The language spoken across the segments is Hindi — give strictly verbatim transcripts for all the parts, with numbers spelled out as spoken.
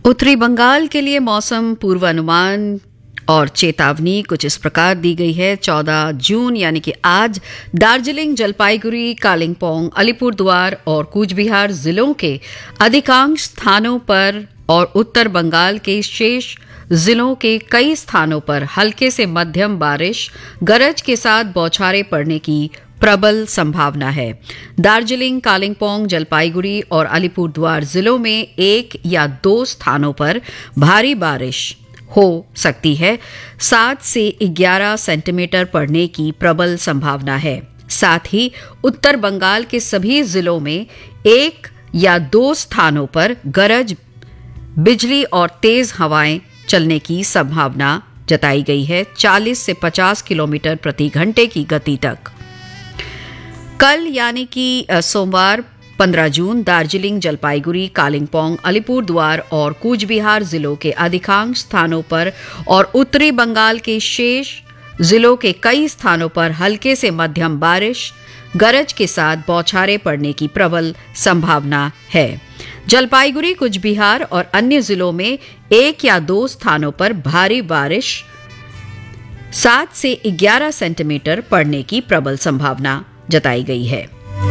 उत्तरी बंगाल के लिए मौसम पूर्वानुमान और चेतावनी कुछ इस प्रकार दी गई है। चौदह जून यानी कि आज दार्जिलिंग, जलपाईगुड़ी, कालिंपोंग, अलीपुरद्वार और कूचबिहार जिलों के अधिकांश स्थानों पर और उत्तर बंगाल के शेष जिलों के कई स्थानों पर हल्के से मध्यम बारिश, गरज के साथ बौछारें पड़ने की प्रबल संभावना है। दार्जिलिंग, कालिंपोंग, जलपाईगुड़ी और अलीपुरद्वार जिलों में एक या दो स्थानों पर भारी बारिश हो सकती है। सात से ग्यारह सेंटीमीटर पड़ने की प्रबल संभावना है। साथ ही उत्तर बंगाल के सभी जिलों में एक या दो स्थानों पर गरज, बिजली और तेज हवाएं चलने की संभावना जताई गई है, चालीस से पचास किलोमीटर प्रति घंटे की गति तक। कल यानी कि सोमवार पंद्रह जून दार्जिलिंग, जलपाईगुड़ी, कालिंपोंग, अलीपुरद्वार और कूचबिहार जिलों के अधिकांश स्थानों पर और उत्तरी बंगाल के शेष जिलों के कई स्थानों पर हल्के से मध्यम बारिश, गरज के साथ बौछारें पड़ने की प्रबल संभावना है। जलपाईगुड़ी, कूचबिहार और अन्य जिलों में एक या दो स्थानों पर भारी बारिश, सात से ग्यारह सेंटीमीटर पड़ने की प्रबल संभावना जताई गई है।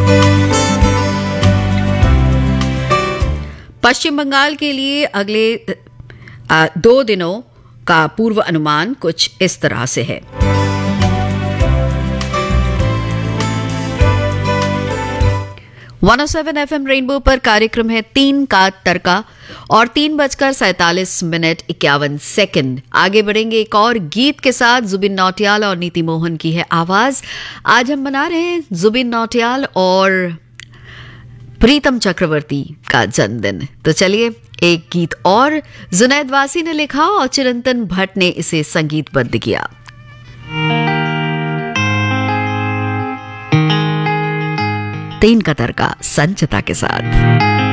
पश्चिम बंगाल के लिए अगले आ, दो दिनों का पूर्व अनुमान कुछ इस तरह से है। एक सौ सात एफएम रेनबो पर कार्यक्रम है तीन का तड़का और तीन बजकर सैतालीस मिनट इक्यावन सेकंड। आगे बढ़ेंगे एक और गीत के साथ। जुबिन नौटियाल और नीति मोहन की है आवाज। आज हम मना रहे हैं जुबिन नौटियाल और प्रीतम चक्रवर्ती का जन्मदिन। तो चलिए एक गीत और जुनैद वासी ने लिखा और चिरंतन भट्ट ने इसे संगीतबद्ध किया। तीन का तड़का संचिता के साथ।